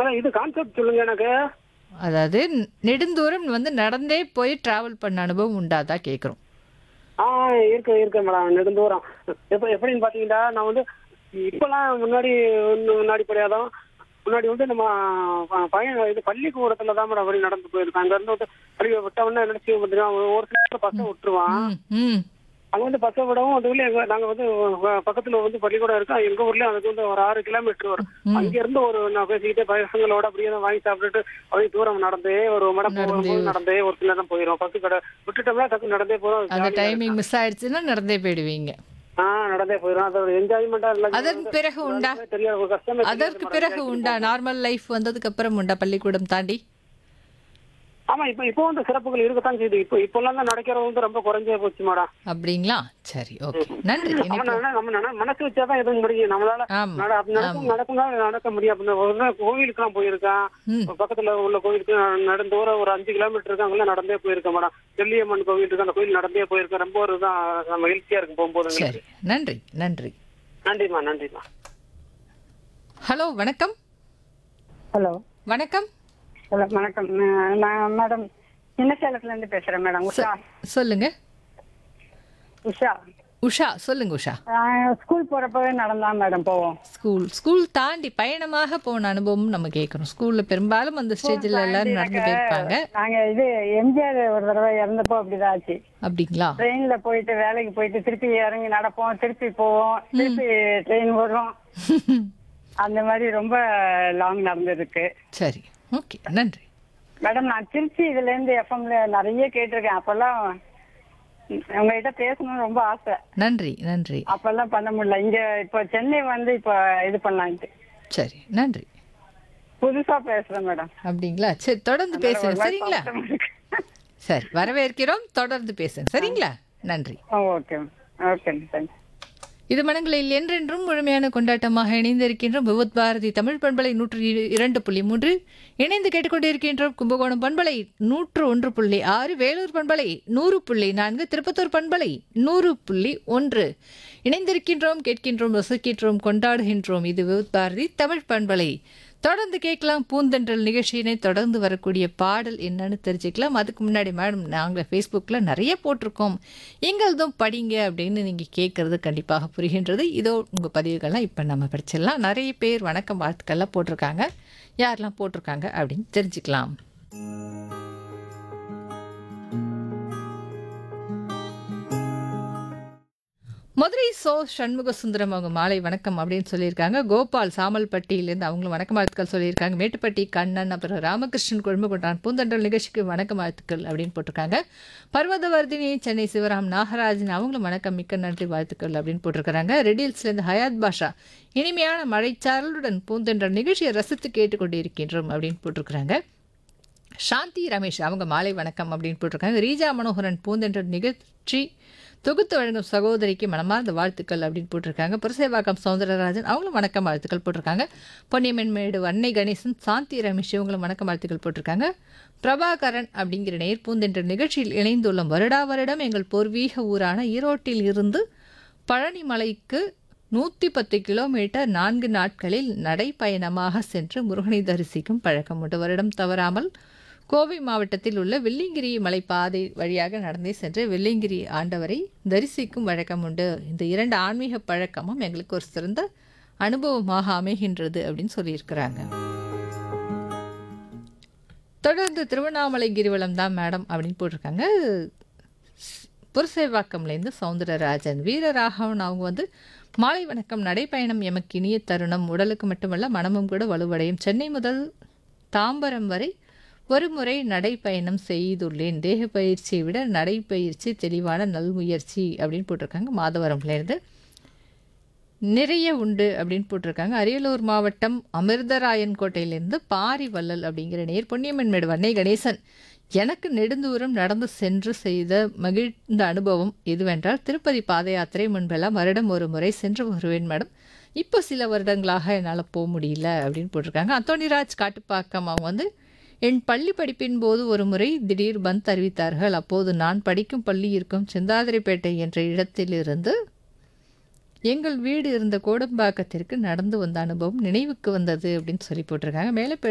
Madam இது concept சொல்லுங்க எனக்கு. அதாவது நெடுந்தூரம் வந்து நடந்தே போய் டிராவல் பண்ண அனுபவம் உண்டாதா கேட்குறோம். ஆ இருக்கு மேடம் நெடுந்தூரம். எப்படின்னு பாத்தீங்கன்னா நான் வந்து இப்பெல்லாம் முன்னாடி கிடையாதான். முன்னாடி வந்து நம்ம பையன் இது பள்ளிக்கூடத்துல தான் மேடம் அப்படி நடந்து போயிருக்கேன். அங்க இருந்து வந்து பள்ளி விட்ட உடனே நினைச்சு ஒரு சில பசங்க விட்டுருவான். ம் ம் அங்க வந்து பசங்க விடவும் அதுக்குள்ள நாங்க வந்து பக்கத்துல வந்து பள்ளிக்கூடம் இருக்கோம். எங்க ஊர்லயும் அதுக்கு வந்து ஒரு 6 கிலோமீட்டர் வரும். அங்க இருந்து நான் பேசிக்கிட்டே பசங்களோட அப்படியே தான் வாங்கி சாப்பிட்டுட்டு அப்படியே தூரம் நடந்தே ஒரு மடம் போகும்போது நடந்தே ஒரு சில நேரம் போயிடும். பஸ் கடை விட்டுட்டோம்னா டக்கு நடந்தே போறோம். அந்த டைமிங் மிஸ் ஆயிடுச்சுன்னா நடந்தே போயிடுவீங்க. நடந்தே போயிடும். அது ஒரு என்ஜாய்மெண்டா அதற்கு பிறகு உண்டா? தெரியாது, ஒரு கஷ்டமே அதற்கு பிறகு உண்டா? நார்மல் லைஃப் வந்ததுக்கு அப்புறம் உண்டா பள்ளிக்கூடம் தாண்டி? ஆமா, இப்போ வந்து சிறப்புகள் இருக்கத்தான் செய்யுது. இப்பெல்லாம் தான் நடக்கிறது வந்து ரொம்ப குறைஞ்சே போச்சு மேடம். அப்படிங்களா? சரி, ஓகே, நன்றி. நம்ம மனசு வச்சாதான் எதுவும் முடியும். நம்மளால ஆமா நடக்க முடியும். அப்படின்னு கோவிலுக்குலாம் போயிருக்கேன். ம் பக்கத்துல உள்ள கோவிலுக்கு நடந்தூரம் ஒரு 5 கிலோமீட்டர் இருக்கு. அங்கெல்லாம் நடந்தே போயிருக்கேன் மேடம். செல்லியம்மன் கோவில் இருக்கு, அந்த கோவில் நடந்தே போயிருக்கேன். ரொம்ப ஒரு தான் மகிழ்ச்சியா இருக்கு போகும்போது. சரி, நன்றி. நன்றிமா. ஹலோ, வணக்கம். ஹலோ வணக்கம். ஹலோ வணக்கம். நான் மேடம் சின்ன சேலத்துல இருந்து பேசுறேன் மேடம். உஷா. சொல்லுங்க உஷா சொல்லுங்க உஷா. ஸ்கூல் போறப்பவே நடந்தான் மேடம் போவோம். ஸ்கூல் தாண்டி பயணமாக போன அனுபவம் நம்ம கேட்கறோம். ஸ்கூல்ல பெரும்பாலும் அந்த ஸ்டேஜ்ல எல்லாரும் நடந்து போயிருப்பாங்க. நாங்க இது எம்ஜிஆர் ஒரு தடவை இறந்தப்போ அப்படிதான் ஆச்சு. அப்படிங்களா? ட்ரெயின்ல போயிட்டு வேலைக்கு போயிட்டு திருப்பி இறங்கி நடப்போம், திருப்பி போவோம், திருப்பி ட்ரெயின் வரும். அந்த மாதிரி ரொம்ப லாங் நடந்திருக்கு. சரி, ஓகே, நன்றி மேடம். நான் திருச்சி இதுல இருந்து எஃப்எம்ல நிறைய கேட்டிருக்கேன். அப்பெல்லாம் உங்ககிட்ட பேசணும்னு ரொம்ப ஆசை. நன்றி. அப்பெல்லாம் பண்ண முடியல. இங்க இப்ப சென்னை வந்து இப்ப இது பண்ணலான்ட்டு. சரி, நன்றி. புதுசா பேசுறேன் மேடம். அப்படிங்களா? சரி, தொடர்ந்து பேசுங்க சரிங்களா? சரி, வரவேற்கிறோம். தொடர்ந்து பேசுங்க சரிங்களா? நன்றி. Okay okay, thanks. இது மனங்களில் என்றென்றும் முழுமையான கொண்டாட்டமாக இணைந்திருக்கின்றோம். விவத் பாரதி தமிழ் பண்பலை 102.3 இணைந்து கேட்டுக்கொண்டிருக்கின்றோம். கும்பகோணம் பண்பலை 101.6, வேலூர் பண்பலை 100.4, திருப்பத்தூர் பண்பலை 100.1 இணைந்திருக்கின்றோம். கேட்கின்றோம், ரசிக்கின்றோம், கொண்டாடுகின்றோம். இது விவத் பாரதி தமிழ் பண்பலை. தொடர்ந்து கேட்கலாம் பூந்தென்றல் நிகழ்ச்சியினை. தொடர்ந்து வரக்கூடிய பாடல் என்னன்னு தெரிஞ்சுக்கலாம். அதுக்கு முன்னாடி மேடம், நாங்கள் ஃபேஸ்புக்கில் நிறைய போட்டிருக்கோம், எங்களதும் படிங்க அப்படின்னு நீங்கள் கேட்குறது கண்டிப்பாக புரிகின்றது. இதோ உங்கள் பதிவுகள்லாம் இப்போ நம்ம படிச்சிடலாம். நிறைய பேர் வணக்கம் வாழ்த்துக்கள்லாம் போட்டிருக்காங்க. யாரெல்லாம் போட்டிருக்காங்க அப்படின்னு தெரிஞ்சுக்கலாம். மதுரை சண்முக சுந்தரம் அவங்க மாலை வணக்கம் அப்படின்னு சொல்லியிருக்காங்க. கோபால் சாமல்பட்டியிலேருந்து அவங்களும் வணக்கம் வாழ்த்துக்கள் சொல்லியிருக்காங்க. மேட்டுப்பட்டி கண்ணன், அப்புறம் ராமகிருஷ்ணன் கொண்டான் பூந்தண்டல் நிகழ்ச்சிக்கு வணக்கம் வாழ்த்துக்கள் அப்படின்னு போட்டிருக்காங்க. பர்வதவர்தினி, சென்னை சிவராம் நாகராஜன் அவங்களும் வணக்கம், மிக்க நன்றி, வாழ்த்துக்கள் அப்படின்னு போட்டிருக்கிறாங்க. ரெடில்ஸ்லேருந்து ஹயாத் பாஷா இனிமையான மழைச்சாரலுடன் பூந்தண்டல் நிகழ்ச்சியை ரசித்து கேட்டுக்கொண்டிருக்கின்றோம் அப்படின்னு போட்டிருக்கிறாங்க. சாந்தி ரமேஷ் அவங்க மாலை வணக்கம் அப்படின்னு போட்டிருக்காங்க. ரீஜா மனோகரன் பூந்தண்டல் நிகழ்ச்சி தொகுத்து வழங்கும் சகோதரிக்கு மனமார்ந்த வாழ்த்துக்கள் அப்படின்னு போட்டிருக்காங்க. புரசேவாக்கம் சௌந்தரராஜன் அவங்களும் வணக்கம் வாழ்த்துக்கள் போட்டிருக்காங்க. பொன்னியம்மன்மேடு அன்னை கணேசன், சாந்தி ரமேஷ் இவங்களும் வணக்கம் வாழ்த்துக்கள் போட்டிருக்காங்க. பிரபாகரன் அப்படிங்கிற நேர் பூந்தென்ற நிகழ்ச்சியில் இணைந்துள்ள வருடம் எங்கள் பூர்வீக ஊரான ஈரோட்டில் இருந்து பழனிமலைக்கு 110 கிலோமீட்டர் 4 நாட்களில் நடைப்பயணமாக சென்று முருகனை தரிசிக்கும் பழக்கம் உண்டு. வருடம் தவறாமல் கோவை மாவட்டத்தில் உள்ள வெள்ளிங்கிரி மலைப்பாதை வழியாக நடந்தே சென்று வெள்ளிங்கிரி ஆண்டவரை தரிசிக்கும் வழக்கம் உண்டு. இந்த 2 ஆன்மீக பழக்கமும் எங்களுக்கு ஒரு சிறந்த அனுபவமாக அமைகின்றது அப்படின்னு சொல்லியிருக்கிறாங்க. தொடர்ந்து திருவண்ணாமலை கிரிவலம் தான் மேடம் அப்படின்னு போட்டிருக்காங்க. புரசேவாக்கம்லேருந்து சௌந்தரராஜன். வீரராகவன் அவங்க வந்து மாலை வணக்கம், நடைப்பயணம் எமக்கு இனிய தருணம், உடலுக்கு மட்டுமல்ல மனமும் கூட வலுவடையும். சென்னை முதல் தாம்பரம் வரை ஒரு முறை நடைப்பயணம் செய்துள்ளேன். தேக பயிற்சியை விட நடைப்பயிற்சி தெளிவான நல்முயற்சி அப்படின்னு போட்டிருக்காங்க. மாதவரம்லேருந்து நிறைய உண்டு அப்படின்னு போட்டிருக்காங்க. அரியலூர் மாவட்டம் அமிர்தராயன் கோட்டையிலேருந்து பாரிவள்ளல் அப்படிங்கிற நேர் பொன்னியம்மன்மேடு அன்னை கணேசன். எனக்கு நெடுந்தூரம் நடந்து சென்று செய்த மகிழ்ந்த அனுபவம் எதுவென்றால் திருப்பதி பாத யாத்திரை. முன்பெல்லாம் வருடம் ஒரு முறை சென்று வருவேன் மேடம். இப்போ சில வருடங்களாக என்னால் போக முடியல அப்படின்னு போட்டிருக்காங்க. அந்தோணிராஜ் காட்டுப்பாக்கம் அவங்க வந்து என் பள்ளி படிப்பின் போது ஒரு முறை திடீர் பந்த் அறிவித்தார்கள். அப்போது நான் படிக்கும் பள்ளி இருக்கும் சிந்தாதிரிப்பேட்டை என்ற இடத்திலிருந்து எங்கள் வீடு இருந்த கோடம்பாக்கத்திற்கு நடந்து வந்த அனுபவம் நினைவுக்கு வந்தது அப்படின்னு சொல்லி போட்டிருக்காங்க. மேலே